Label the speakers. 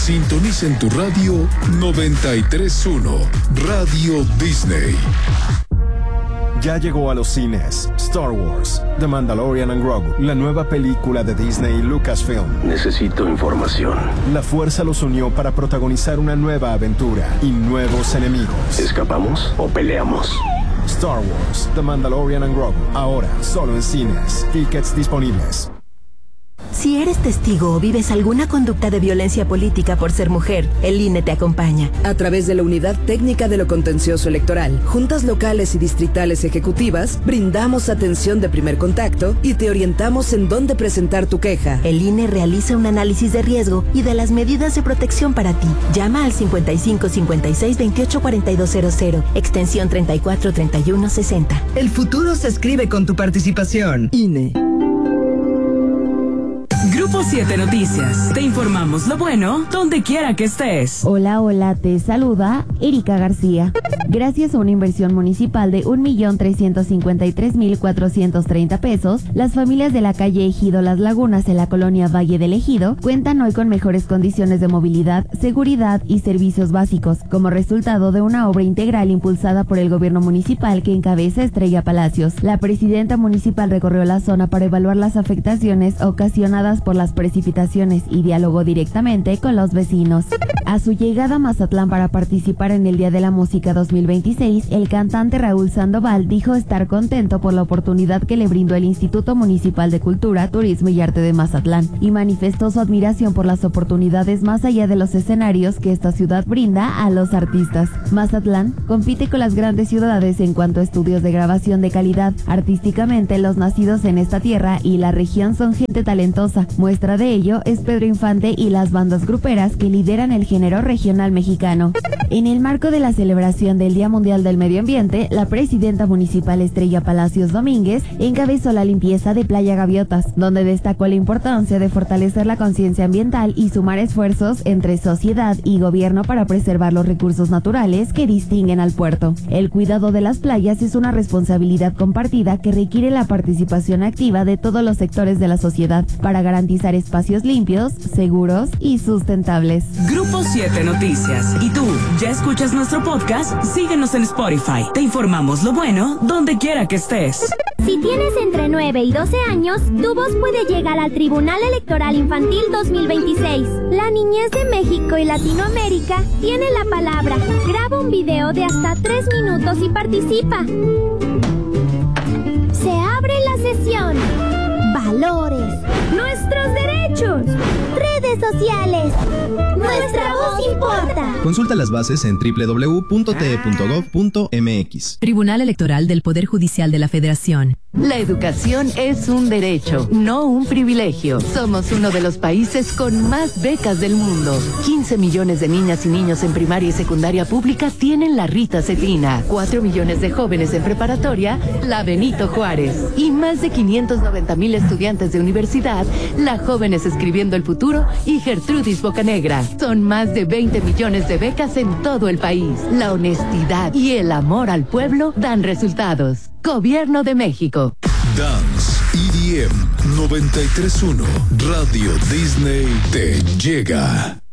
Speaker 1: Sintoniza en tu radio 93.1 Radio Disney.
Speaker 2: Ya llegó a los cines Star Wars, The Mandalorian and Grogu, la nueva película de Disney y Lucasfilm.
Speaker 3: Necesito información.
Speaker 2: La fuerza los unió para protagonizar una nueva aventura y nuevos enemigos.
Speaker 3: ¿Escapamos o peleamos?
Speaker 2: Star Wars, The Mandalorian and Grogu, ahora solo en cines. Tickets disponibles.
Speaker 4: Si eres testigo o vives alguna conducta de violencia política por ser mujer, el INE te acompaña.
Speaker 5: A través de la Unidad Técnica de lo Contencioso Electoral, juntas locales y distritales ejecutivas, brindamos atención de primer contacto y te orientamos en dónde presentar tu queja.
Speaker 4: El INE realiza un análisis de riesgo y de las medidas de protección para ti. Llama al 55 56 28 4200, extensión 34 31 60.
Speaker 6: El futuro se escribe con tu participación.
Speaker 5: INE.
Speaker 7: Grupo 7 Noticias. Te informamos lo bueno donde quiera que estés.
Speaker 8: Hola, te saluda Erika García. Gracias a una inversión municipal de 1,353,430 pesos, las familias de la calle Ejido Las Lagunas en la colonia Valle del Ejido cuentan hoy con mejores condiciones de movilidad, seguridad y servicios básicos, como resultado de una obra integral impulsada por el gobierno municipal que encabeza Estrella Palacios. La presidenta municipal recorrió la zona para evaluar las afectaciones ocasionadas por las precipitaciones y dialogó directamente con los vecinos. A su llegada a Mazatlán para participar en el Día de la Música 2026, el cantante Raúl Sandoval dijo estar contento por la oportunidad que le brindó el Instituto Municipal de Cultura, Turismo y Arte de Mazatlán y manifestó su admiración por las oportunidades más allá de los escenarios que esta ciudad brinda a los artistas. Mazatlán compite con las grandes ciudades en cuanto a estudios de grabación de calidad. Artísticamente, los nacidos en esta tierra y la región son gente talentosa. Muestra de ello es Pedro Infante y las bandas gruperas que lideran el género regional mexicano. En el marco de la celebración del Día Mundial del Medio Ambiente, la presidenta municipal Estrella Palacios Domínguez encabezó la limpieza de Playa Gaviotas, donde destacó la importancia de fortalecer la conciencia ambiental y sumar esfuerzos entre sociedad y gobierno para preservar los recursos naturales que distinguen al puerto. El cuidado de las playas es una responsabilidad compartida que requiere la participación activa de todos los sectores de la sociedad para garantizar espacios limpios, seguros y sustentables.
Speaker 7: Grupo 7 Noticias. ¿Y tú, ya escuchas nuestro podcast? Síguenos en Spotify. Te informamos lo bueno donde quiera que estés.
Speaker 9: Si tienes entre 9 y 12 años, tu voz puede llegar al Tribunal Electoral Infantil 2026. La niñez de México y Latinoamérica tiene la palabra. Graba un video de hasta 3 minutos y participa. Se abre la sesión. Valores. Nuestros derechos. Redes sociales. Nuestra voz importa.
Speaker 10: Consulta las bases en www.te.gov.mx.
Speaker 11: Tribunal Electoral del Poder Judicial de la Federación.
Speaker 12: La educación es un derecho, no un privilegio. Somos uno de los países con más becas del mundo. 15 millones de niñas y niños en primaria y secundaria pública tienen la Rita Cefina. 4 millones de jóvenes en preparatoria, la Benito Juárez. Y más de 590,000 estudiantes de universidad, la Jóvenes Escribiendo el Futuro y Gertrudis Bocanegra. Son más de 20 millones de becas en todo el país. La honestidad y el amor al pueblo dan resultados. Gobierno de México.
Speaker 1: Dance EDM 93.1 Radio Disney te llega.